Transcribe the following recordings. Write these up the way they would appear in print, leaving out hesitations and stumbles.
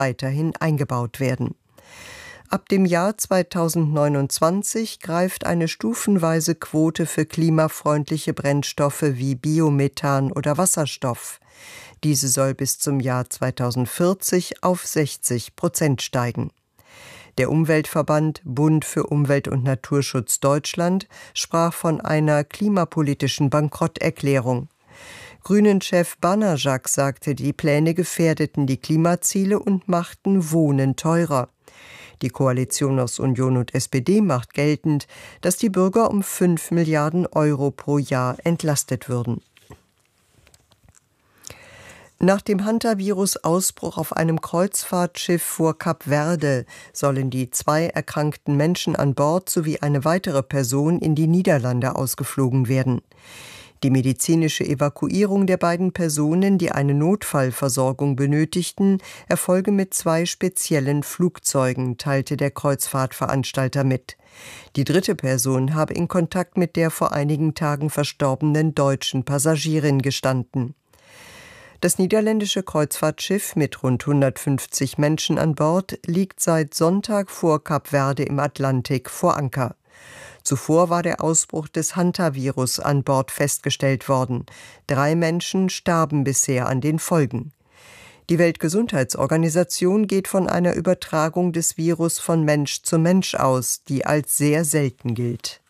weiterhin eingebaut werden. Ab dem Jahr 2029 greift eine stufenweise Quote für klimafreundliche Brennstoffe wie Biomethan oder Wasserstoff. Diese soll bis zum Jahr 2040 auf 60% steigen. Der Umweltverband Bund für Umwelt- und Naturschutz Deutschland sprach von einer klimapolitischen Bankrotterklärung. Grünen-Chef Banajak sagte, die Pläne gefährdeten die Klimaziele und machten Wohnen teurer. Die Koalition aus Union und SPD macht geltend, dass die Bürger um 5 Milliarden Euro pro Jahr entlastet würden. Nach dem Hantavirus-Ausbruch auf einem Kreuzfahrtschiff vor Kap Verde sollen die 2 erkrankten Menschen an Bord sowie eine weitere Person in die Niederlande ausgeflogen werden. Die medizinische Evakuierung der beiden Personen, die eine Notfallversorgung benötigten, erfolge mit 2 speziellen Flugzeugen, teilte der Kreuzfahrtveranstalter mit. Die 3. Person habe in Kontakt mit der vor einigen Tagen verstorbenen deutschen Passagierin gestanden. Das niederländische Kreuzfahrtschiff mit rund 150 Menschen an Bord liegt seit Sonntag vor Kap Verde im Atlantik vor Anker. Zuvor war der Ausbruch des Hantavirus an Bord festgestellt worden. 3 Menschen starben bisher an den Folgen. Die Weltgesundheitsorganisation geht von einer Übertragung des Virus von Mensch zu Mensch aus, die als sehr selten gilt.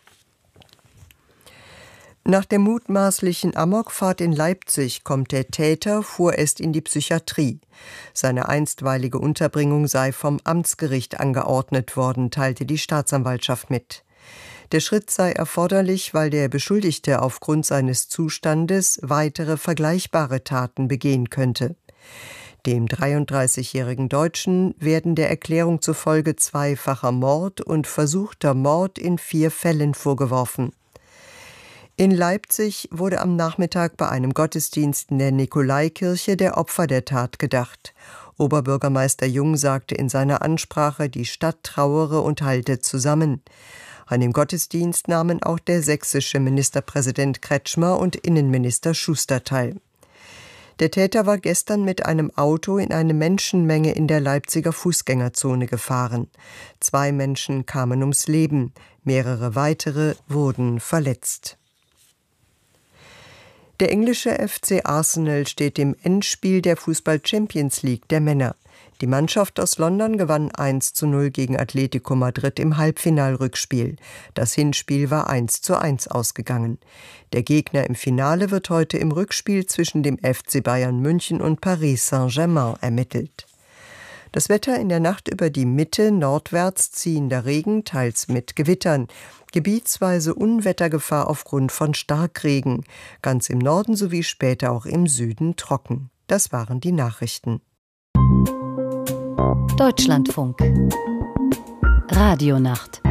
Nach der mutmaßlichen Amokfahrt in Leipzig kommt der Täter vorerst in die Psychiatrie. Seine einstweilige Unterbringung sei vom Amtsgericht angeordnet worden, teilte die Staatsanwaltschaft mit. Der Schritt sei erforderlich, weil der Beschuldigte aufgrund seines Zustandes weitere vergleichbare Taten begehen könnte. Dem 33-jährigen Deutschen werden der Erklärung zufolge zweifacher Mord und versuchter Mord in 4 Fällen vorgeworfen. In Leipzig wurde am Nachmittag bei einem Gottesdienst in der Nikolaikirche der Opfer der Tat gedacht. Oberbürgermeister Jung sagte in seiner Ansprache, die Stadt trauere und halte zusammen. An dem Gottesdienst nahmen auch der sächsische Ministerpräsident Kretschmer und Innenminister Schuster teil. Der Täter war gestern mit einem Auto in eine Menschenmenge in der Leipziger Fußgängerzone gefahren. 2 Menschen kamen ums Leben, mehrere weitere wurden verletzt. Der englische FC Arsenal steht im Endspiel der Fußball-Champions League der Männer. Die Mannschaft aus London gewann 1:0 gegen Atletico Madrid im Halbfinalrückspiel. Das Hinspiel war 1:1 ausgegangen. Der Gegner im Finale wird heute im Rückspiel zwischen dem FC Bayern München und Paris Saint-Germain ermittelt. Das Wetter: in der Nacht über die Mitte nordwärts ziehender Regen, teils mit Gewittern. Gebietsweise Unwettergefahr aufgrund von Starkregen. Ganz im Norden sowie später auch im Süden trocken. Das waren die Nachrichten. Deutschlandfunk Radionacht